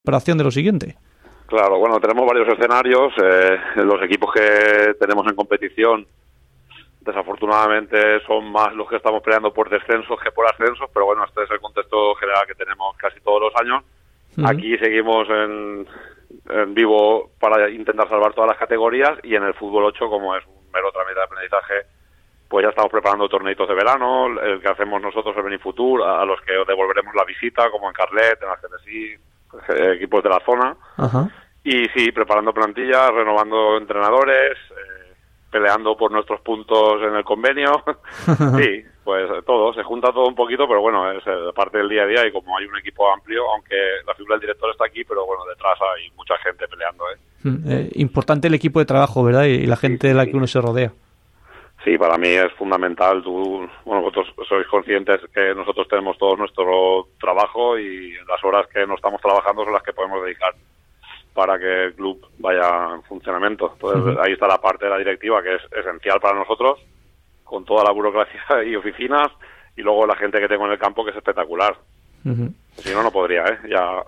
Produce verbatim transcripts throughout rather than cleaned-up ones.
preparación de lo siguiente. Claro, bueno, tenemos varios escenarios. Eh, los equipos que tenemos en competición, desafortunadamente, son más los que estamos peleando por descensos que por ascensos, pero bueno, este es el contexto general que tenemos casi todos los años. Uh-huh. Aquí seguimos en, en vivo para intentar salvar todas las categorías, y en el fútbol ocho, como es un mero trámite de aprendizaje, pues ya estamos preparando torneitos de verano, el que hacemos nosotros el Benifutur, a los que devolveremos la visita, como en Carlet, en la G T S I, equipos de la zona. Uh-huh. Y sí, preparando plantillas, renovando entrenadores, eh, peleando por nuestros puntos en el convenio. Sí, pues todo, se junta todo un poquito, pero bueno, es parte del día a día, y como hay un equipo amplio, aunque la figura del director está aquí, pero bueno, detrás hay mucha gente peleando. ¿eh? Eh, importante el equipo de trabajo, ¿verdad? Y la gente sí, de la sí. que uno se rodea. Sí, para mí es fundamental. Tú, bueno, vosotros sois conscientes que nosotros tenemos todo nuestro trabajo, y las horas que no estamos trabajando son las que podemos dedicar para que el club vaya en funcionamiento. Entonces, uh-huh. ahí está la parte de la directiva, que es esencial para nosotros, con toda la burocracia y oficinas, y luego la gente que tengo en el campo, que es espectacular. Uh-huh. Si no, no podría, ¿eh? Ya...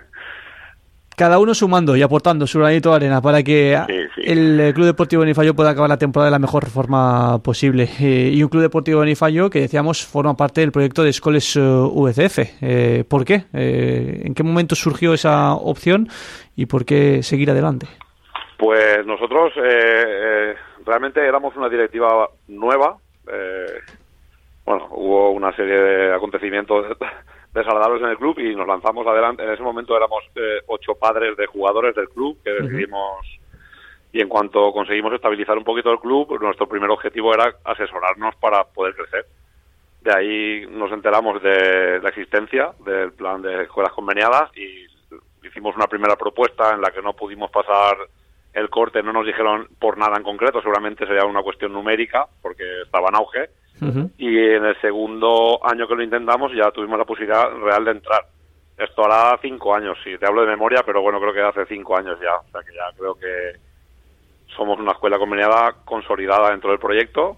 Cada uno sumando y aportando su granito de arena para que sí, sí. el Club Deportivo Benifallo pueda acabar la temporada de la mejor forma posible. Eh, y un Club Deportivo Benifallo que, decíamos, forma parte del proyecto de Escoles uh, V C F. Eh, ¿Por qué? Eh, ¿En qué momento surgió esa opción y por qué seguir adelante? Pues nosotros eh, eh, realmente éramos una directiva nueva. Eh, bueno, hubo una serie de acontecimientos desagradables en el club y nos lanzamos adelante. En ese momento éramos eh, ocho padres de jugadores del club que decidimos, uh-huh. y en cuanto conseguimos estabilizar un poquito el club, nuestro primer objetivo era asesorarnos para poder crecer. De ahí nos enteramos de la existencia del plan de escuelas conveniadas y hicimos una primera propuesta en la que no pudimos pasar el corte. No nos dijeron por nada en concreto, seguramente sería una cuestión numérica porque estaba en auge. Uh-huh. Y en el segundo año que lo intentamos ya tuvimos la posibilidad real de entrar. Esto hará cinco años, sí, te hablo de memoria, pero bueno, creo que hace cinco años ya. O sea que ya creo que somos una escuela conveniada consolidada dentro del proyecto.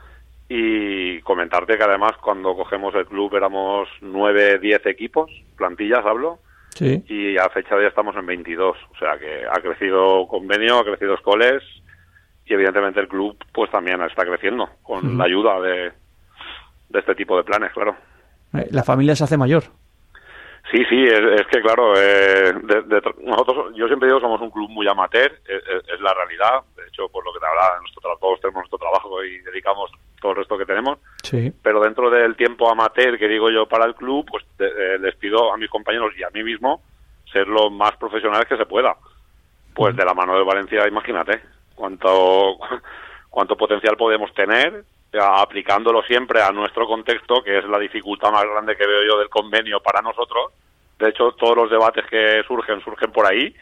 Y comentarte que además cuando cogemos el club éramos nueve, diez equipos, plantillas hablo, sí. Y a fecha de hoy estamos en veintidós. O sea que ha crecido convenio, ha crecido escoles. Y evidentemente el club pues también está creciendo con uh-huh. la ayuda de, de este tipo de planes, claro. La familia se hace mayor. Sí, sí, es, es que claro, eh, de, de, nosotros, yo siempre digo, somos un club muy amateur, es, es, es la realidad. De hecho, por lo que te hablaba, nosotros todos tenemos nuestro trabajo y dedicamos todo el resto que tenemos. Sí. Pero dentro del tiempo amateur que digo yo para el club, pues de, de, les pido a mis compañeros y a mí mismo ser lo más profesionales que se pueda. Pues uh-huh. de la mano de Valencia, imagínate cuánto cuánto potencial podemos tener aplicándolo siempre a nuestro contexto, que es la dificultad más grande que veo yo del convenio para nosotros. De hecho, todos los debates que surgen, surgen por ahí,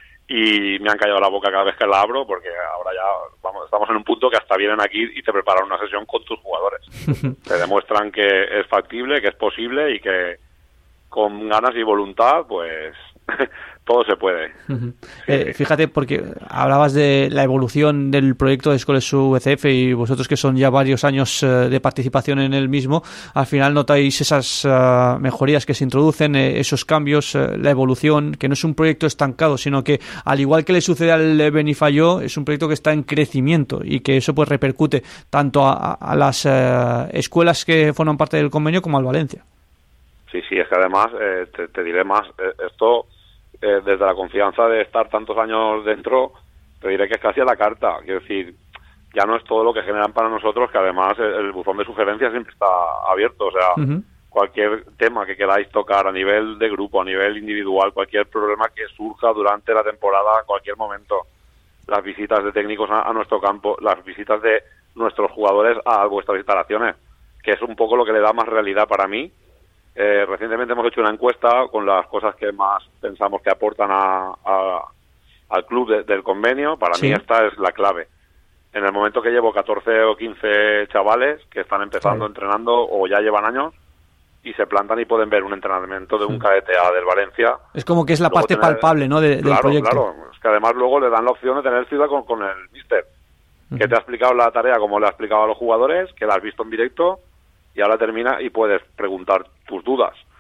y me han callado la boca cada vez que la abro, porque ahora ya vamos, estamos en un punto que hasta vienen aquí y te preparan una sesión con tus jugadores. Te demuestran que es factible, que es posible y que con ganas y voluntad, pues... todo se puede. Uh-huh. Eh, fíjate, porque hablabas de la evolución del proyecto de Escoles V C F y vosotros que son ya varios años uh, de participación en el mismo, al final notáis esas uh, mejorías que se introducen, eh, esos cambios, uh, la evolución, que no es un proyecto estancado, sino que al igual que le sucede al Benifallo, es un proyecto que está en crecimiento y que eso pues repercute tanto a, a las uh, escuelas que forman parte del convenio como al Valencia. Sí, sí, es que además, eh, te, te diré más, eh, esto... Eh, desde la confianza de estar tantos años dentro, te diré que es casi a la carta. Quiero decir, ya no es todo lo que generan para nosotros, que además el, el buzón de sugerencias siempre está abierto. O sea, uh-huh. cualquier tema que queráis tocar a nivel de grupo, a nivel individual, cualquier problema que surja durante la temporada, a cualquier momento, las visitas de técnicos a, a nuestro campo, las visitas de nuestros jugadores a vuestras instalaciones, que es un poco lo que le da más realidad para mí. Eh, recientemente hemos hecho una encuesta con las cosas que más pensamos que aportan a, a, al club de, del convenio. Para sí. mí esta es la clave. En el momento que llevo catorce o quince chavales que están empezando, sí. entrenando o ya llevan años y se plantan y pueden ver un entrenamiento de un K D T A del Valencia. Es como que es la luego parte tener, palpable, ¿no? De, claro, del proyecto. Claro, es que además luego le dan la opción de tener cita con, con el míster, uh-huh. que te ha explicado la tarea como le ha explicado a los jugadores, que la has visto en directo y ahora termina y puedes preguntar tus dudas. O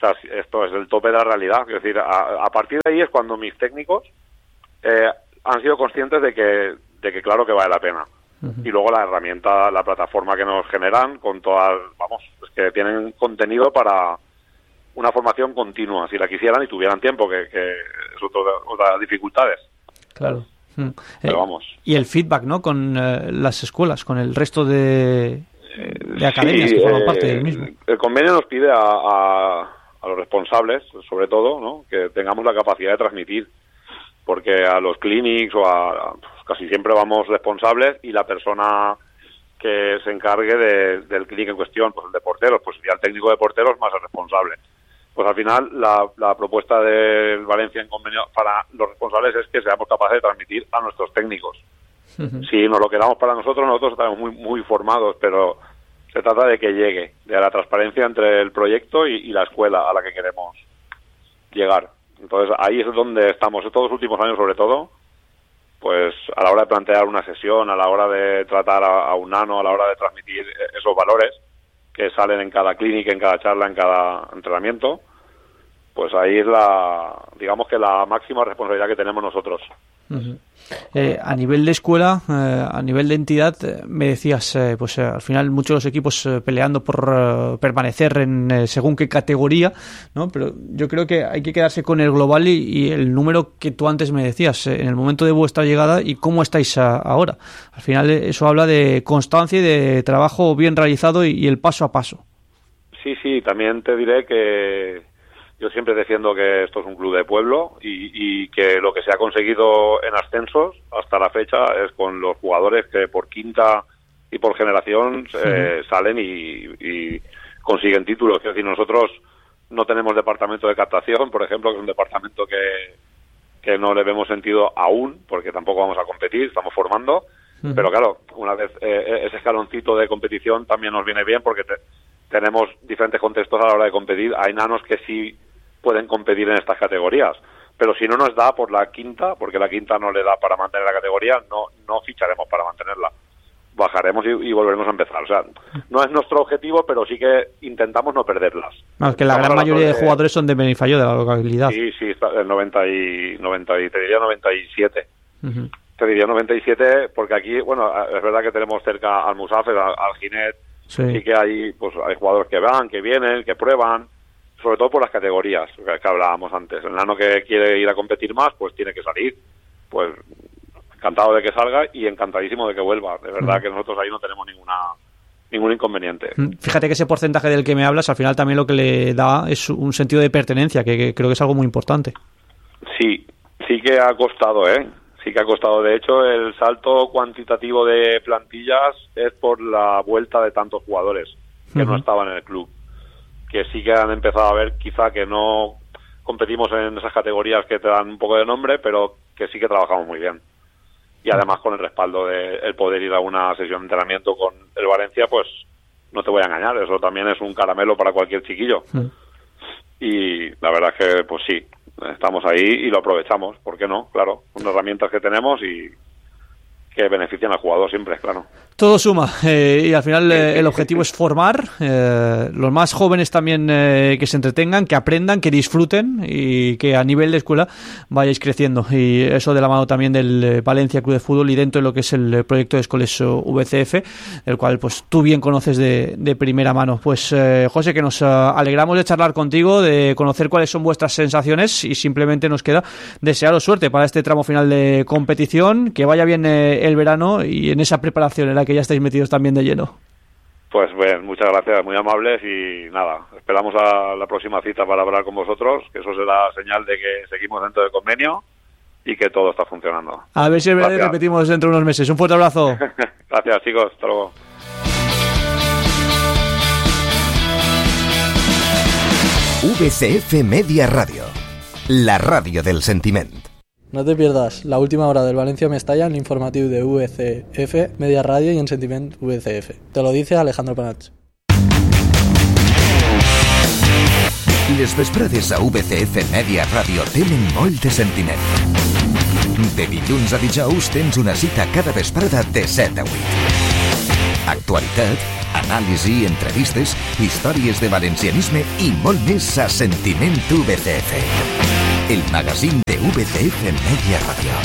sea, esto es el tope de la realidad. Es decir, a, a partir de ahí es cuando mis técnicos eh, han sido conscientes de que, de que claro que vale la pena. Uh-huh. Y luego la herramienta, la plataforma que nos generan, con todas, vamos, es que tienen contenido para una formación continua, si la quisieran y tuvieran tiempo, que, que es otra, otras dificultades. Claro. Pero vamos. Y el feedback, ¿no? Con eh, las escuelas, con el resto de, de academias sí, que forman eh, parte del mismo. El convenio nos pide a, a, a los responsables, sobre todo, ¿no? Que tengamos la capacidad de transmitir, porque a los clinics o a, a pues casi siempre vamos responsables y la persona que se encargue de, del clinic en cuestión, pues el de porteros, pues sería el técnico de porteros más el responsable. Pues al final la, la propuesta del Valencia en convenio para los responsables es que seamos capaces de transmitir a nuestros técnicos. Uh-huh. Si nos lo quedamos para nosotros, nosotros estamos muy muy formados, pero se trata de que llegue, de la transparencia entre el proyecto y, y la escuela a la que queremos llegar. Entonces ahí es donde estamos, estos dos últimos años sobre todo, pues a la hora de plantear una sesión, a la hora de tratar a, a un nano, a la hora de transmitir esos valores que salen en cada clínica, en cada charla, en cada entrenamiento, pues ahí es la, digamos que la máxima responsabilidad que tenemos nosotros. Uh-huh. Eh, a nivel de escuela, eh, a nivel de entidad, eh, me decías, eh, pues eh, al final muchos de los equipos eh, peleando por eh, permanecer en eh, según qué categoría, ¿no? Pero yo creo que hay que quedarse con el global y, y el número que tú antes me decías, eh, en el momento de vuestra llegada y cómo estáis a, ahora. Al final eh, eso habla de constancia y de trabajo bien realizado y, y el paso a paso. Sí, sí, también te diré que yo siempre defiendo que esto es un club de pueblo y, y que lo que se ha conseguido en ascensos hasta la fecha es con los jugadores que por quinta y por generación eh, sí. salen y, y consiguen títulos. Es decir, nosotros no tenemos departamento de captación, por ejemplo, que es un departamento que, que no le vemos sentido aún, porque tampoco vamos a competir, estamos formando, uh-huh. pero claro, una vez eh, ese escaloncito de competición también nos viene bien porque te, tenemos diferentes contextos a la hora de competir. Hay nanos que sí pueden competir en estas categorías, pero si no nos da por la quinta, porque la quinta no le da para mantener la categoría, no no ficharemos para mantenerla, bajaremos y, y volveremos a empezar. O sea, no es nuestro objetivo, pero sí que intentamos no perderlas. No, es que la gran mayoría de, de jugadores son de Benifallo, de la localidad. Sí, sí, está el noventa y noventa y te diría noventa y siete. Uh-huh. Te diría noventa y siete porque aquí, bueno, es verdad que tenemos cerca al Musafes, al, al Ginet, sí. sí que hay pues hay jugadores que van, que vienen, que prueban, sobre todo por las categorías que, que hablábamos antes. El nano que quiere ir a competir más, pues tiene que salir. Pues encantado de que salga y encantadísimo de que vuelva. De verdad mm. que nosotros ahí no tenemos ninguna ningún inconveniente. Fíjate que ese porcentaje del que me hablas, al final también lo que le da es un sentido de pertenencia, que, que creo que es algo muy importante. Sí, sí que ha costado, ¿eh? Sí que ha costado. De hecho, el salto cuantitativo de plantillas es por la vuelta de tantos jugadores que uh-huh. no estaban en el club, que sí que han empezado a ver quizá que no competimos en esas categorías que te dan un poco de nombre, pero que sí que trabajamos muy bien. Y además con el respaldo de el poder ir a una sesión de entrenamiento con el Valencia, pues no te voy a engañar, eso también es un caramelo para cualquier chiquillo. Mm. Y la verdad es que, pues sí, estamos ahí y lo aprovechamos, ¿por qué no? Claro, son herramientas que tenemos y que benefician al jugador siempre, claro. Todo suma eh, y al final eh, el objetivo es formar eh, los más jóvenes también eh, que se entretengan, que aprendan, que disfruten y que a nivel de escuela vayáis creciendo, y eso de la mano también del eh, Valencia Club de Fútbol y dentro de lo que es el eh, proyecto de Escoleso V C F, el cual pues tú bien conoces de, de primera mano. Pues eh, José, que nos uh, alegramos de charlar contigo, de conocer cuáles son vuestras sensaciones y simplemente nos queda desearos suerte para este tramo final de competición, que vaya bien eh, el verano y en esa preparación en la que ya estáis metidos también de lleno. Pues bien, muchas gracias, muy amables, y nada, esperamos a la próxima cita para hablar con vosotros, que eso será señal de que seguimos dentro del convenio y que todo está funcionando. A ver si es verdad y repetimos dentro de unos meses. Un fuerte abrazo. Gracias, chicos, hasta luego. V C F Media Radio, la radio del sentiment. No te pierdas la última hora del Valencia Mestalla en l'informatiu de V C F, Media Ràdio i en Sentiment V C F. Te lo dice Alejandro Panach. Les vesprades a V C F Media Ràdio tenen molt de sentiment. De dilluns a dijous tens una cita cada vesprada de set a vuit. Actualitat, Anàlisi, entrevistes, històries de valencianisme i molt més a Sentiment V C F. El magazín de V C F Media Radio.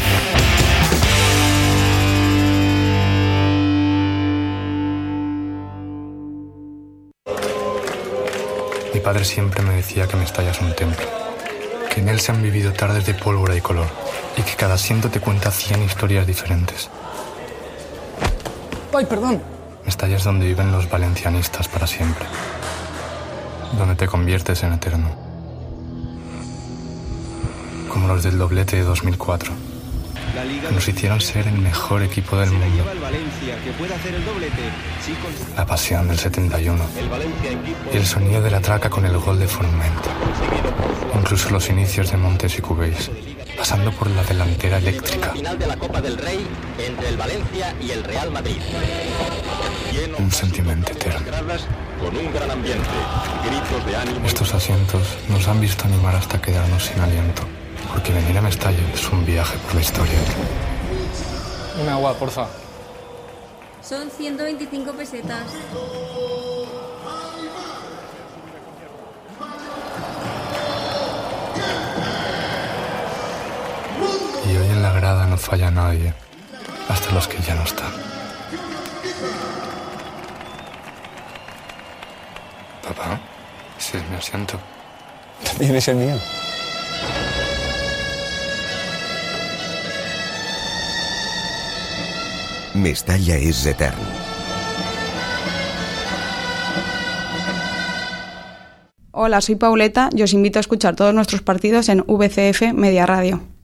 Mi padre siempre me decía que Mestalla es un templo, que en él se han vivido tardes de pólvora y color, y que cada asiento te cuenta cien historias diferentes. ¡Ay, perdón! Mestalla es donde viven los valencianistas para siempre, donde te conviertes en eterno, como los del doblete de dos mil cuatro, que nos hicieron ser el mejor equipo del mundo. La pasión del setenta y uno y el sonido de la traca con el gol de Forment. Incluso los inicios de Montes y Cubells, pasando por la delantera eléctrica. Final de la Copa del Rey entre el Valencia y el Real Madrid. Un sentimiento eterno. Con un gran ambiente, gritos de ánimo. Estos asientos nos han visto animar hasta quedarnos sin aliento, porque venir a Mestalla es un viaje por la historia. Un agua, porfa. Son ciento veinticinco pesetas. Y hoy en la grada no falla nadie, hasta los que ya no están. Papá, ese es mi asiento. También es el mío. Mestalla es etern. Hola, soy Pauleta y os invito a escuchar todos nuestros partidos en V C F Media Radio.